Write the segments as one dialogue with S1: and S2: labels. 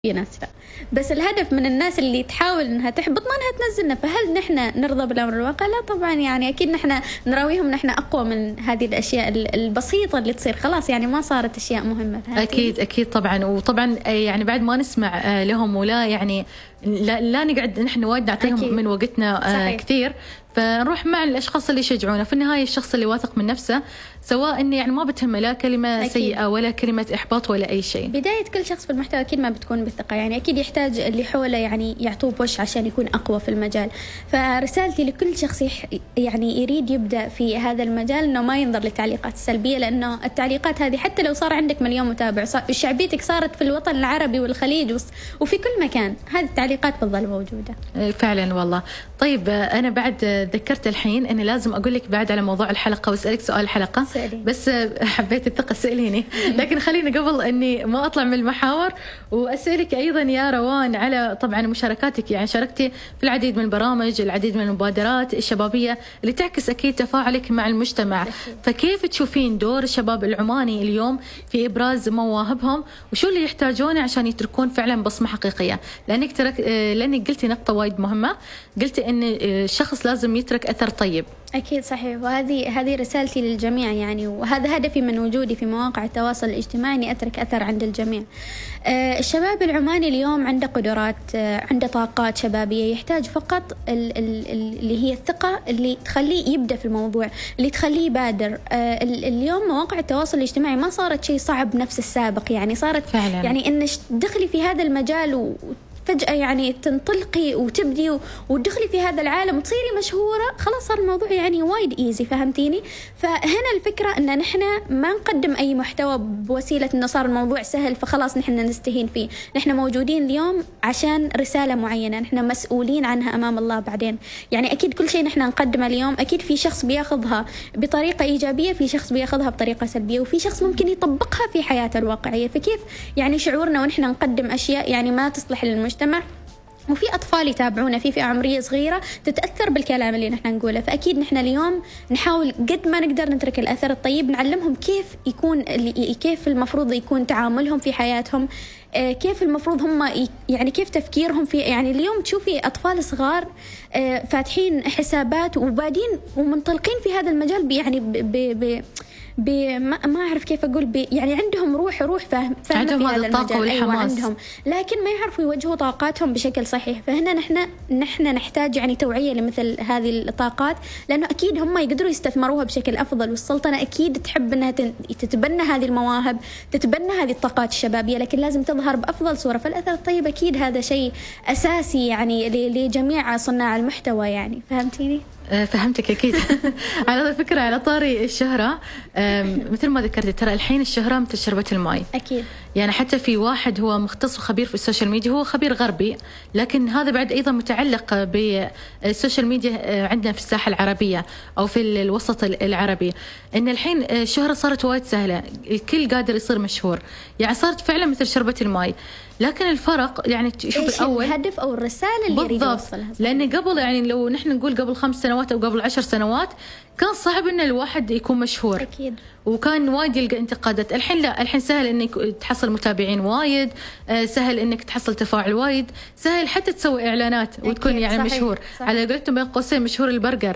S1: في ناس لا. بس الهدف من الناس اللي تحاول انها تحبطنا انها تنزلنا، فهل نحن نرضى بالامر الواقع؟ لا طبعا، يعني اكيد نحن نراويهم نحن اقوى من هذه الاشياء البسيطه اللي تصير، خلاص يعني ما صارت اشياء مهمه.
S2: اكيد طبعا. وطبعا يعني بعد ما نسمع لهم ولا يعني لا نقعد نحن وايد نعطيهم من وقتنا كثير، فنروح مع الأشخاص اللي يشجعونا. في النهاية الشخص اللي واثق من نفسه، سواء إنه يعني ما بتهمه لا كلمة سيئة ولا كلمة إحباط ولا أي شيء.
S1: بداية كل شخص في المحتوى أكيد ما بتكون بالثقة، يعني أكيد يحتاج اللي حوله يعني يعطوه بوش عشان يكون أقوى في المجال. فرسالتي لكل شخص يعني يريد يبدأ في هذا المجال إنه ما ينظر للتعليقات السلبية، لأنه التعليقات هذه حتى لو صار عندك مليون متابع، شعبيتك صارت في الوطن العربي والخليج وفي كل مكان، هذه التعليقات بتظل موجودة.
S2: فعلا والله. طيب أنا بعد ذكرت الحين أني لازم أقول لك بعد على موضوع الحلقة وأسألك سؤال الحلقة. بس حبيت الثقة سأليني، لكن خليني قبل أني ما أطلع من المحاور وأسألك أيضا يا روان على طبعا مشاركاتك. يعني شاركتي في العديد من البرامج، العديد من المبادرات الشبابية اللي تعكس أكيد تفاعلك مع المجتمع. فكيف تشوفين دور الشباب العماني اليوم في إبراز مواهبهم، وشو اللي يحتاجونه عشان يتركون فعلا بصمة حقيقية؟ لأنك قلتي نقطة وايد مهمة، قلتي أن الشخص لازم يترك أثر طيب.
S1: أكيد صحيح، وهذه رسالتي للجميع يعني، وهذا هدفي من وجودي في مواقع التواصل الاجتماعي، إني أترك أثر عند الجميع. الشباب العماني اليوم عنده قدرات، عنده طاقات شبابية، يحتاج فقط اللي هي الثقة اللي تخليه يبدأ في الموضوع، اللي تخليه يبادر. اليوم مواقع التواصل الاجتماعي ما صارت شيء صعب نفس السابق، يعني صارت فعلا. يعني إنك تدخلي في هذا المجال فجأة يعني تنطلقي وتبدي وتدخلي في هذا العالم وتصيري مشهورة، خلاص صار الموضوع يعني وايد إيزي، فهمتيني؟ فهنا الفكرة أن نحن ما نقدم أي محتوى بوسيلة أنه صار الموضوع سهل فخلاص نحن نستهين فيه. نحن موجودين اليوم عشان رسالة معينة، نحن مسؤولين عنها أمام الله بعدين. يعني أكيد كل شيء نحن نقدمه اليوم أكيد في شخص بياخذها بطريقة إيجابية، في شخص بياخذها بطريقة سلبية، وفي شخص ممكن يطبقها في حياته الواقعية. فكيف يعني شعورنا ونحن نقدم أشياء يعني ما تصلح للمجتمع؟ وفي أطفال يتابعونا في فئة عمرية صغيرة تتأثر بالكلام اللي نحن نقوله. فأكيد نحن اليوم نحاول قد ما نقدر نترك الأثر الطيب، نعلمهم كيف المفروض يكون تعاملهم في حياتهم، كيف المفروض هم يعني كيف تفكيرهم في. يعني اليوم تشوفي أطفال صغار فاتحين حسابات وبادين ومنطلقين في هذا المجال، يعني ما أعرف كيف أقول، يعني عندهم روح فهم
S2: عندهم
S1: في هذا
S2: الطاقة والحماس.
S1: عندهم، لكن ما يعرفوا يوجهوا طاقاتهم بشكل صحيح. فهنا نحن نحتاج يعني توعية لمثل هذه الطاقات، لأنه أكيد هم يقدروا يستثمروها بشكل أفضل، والسلطنة أكيد تحب أنها تتبنى هذه المواهب، تتبنى هذه الطاقات الشبابية، لكن لازم تظهر بأفضل صورة. فالأثر الطيب أكيد هذا شيء أساسي يعني لجميع صناع المحتوى، يعني فهمتيني؟
S2: فهمتك أكيد. على فكرة على طاري الشهرة، مثل ما ذكرت ترى الحين الشهرة مثل شربة الماء
S1: أكيد.
S2: يعني حتى في واحد هو مختص وخبير في السوشيال ميديا، هو خبير غربي، لكن هذا بعد أيضا متعلق بالسوشيال ميديا عندنا في الساحة العربية أو في الوسط العربي. إن الحين الشهرة صارت وايد سهلة، الكل قادر يصير مشهور، يعني صارت فعلا مثل شربة الماء. لكن الفرق يعني شوف الأول
S1: الهدف أو الرسالة اللي يريد يوصلها.
S2: لأن قبل يعني لو نحن نقول قبل 5 سنوات أو قبل 10 سنوات كان صعب إن الواحد يكون مشهور.
S1: أكيد.
S2: وكان وايد يلقى انتقادات. الحين لا، الحين سهل إنك تحصل متابعين وايد، سهل إنك تحصل تفاعل وايد، سهل حتى تسوي إعلانات وتكون يعني صحيح. مشهور صحيح. على قولتهم بين قوسين مشهور البرجر.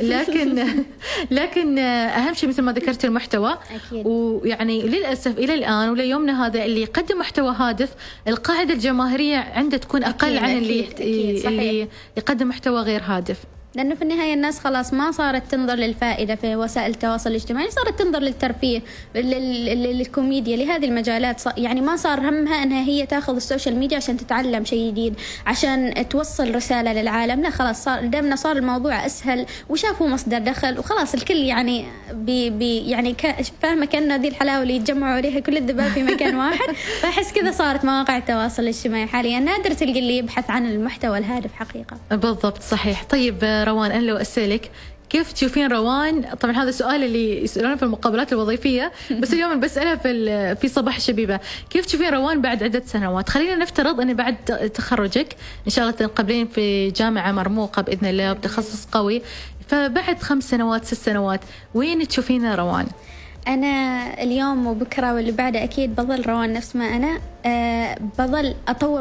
S2: لكن أهم شيء مثل ما ذكرت المحتوى.
S1: أكيد.
S2: ويعني للأسف إلى الآن وليومنا هذا اللي يقدم محتوى هادف القاعدة الجماهيرية عنده تكون أقل عن اللي يقدم محتوى غير هادف.
S1: لأنه في النهاية الناس خلاص ما صارت تنظر للفائدة في وسائل التواصل الاجتماعي، صارت تنظر للترفيه، للكوميديا، لهذه المجالات. يعني ما صار همها أنها هي تأخذ السوشيال ميديا عشان تتعلم شيء جديد، عشان توصل رسالة للعالم. لا خلاص صار الموضوع أسهل، وشافوا مصدر دخل وخلاص الكل يعني يعني فاهمة كأنه ذي الحلاوة اللي يتجمعوا عليها كل الذباب في مكان واحد. فأحس كذا صارت مواقع التواصل الاجتماعي حاليا، نادر تلقي اللي يبحث عن المحتوى الهادف حقيقة.
S2: بالضبط صحيح. طيب روان، أنا لو أسألك كيف تشوفين روان، طبعا هذا السؤال اللي يسألونه في المقابلات الوظيفية بس اليوم بسألها في صباح الشبيبة، كيف تشوفين روان بعد عدة سنوات؟ خلينا نفترض أن بعد تخرجك إن شاء الله تنقبلين في جامعة مرموقة بإذن الله بتخصص قوي، فبعد 5 سنوات 6 سنوات وين تشوفين روان؟
S1: أنا اليوم وبكرة واللي بعده أكيد بظل روان نفس ما أنا، بظل أطور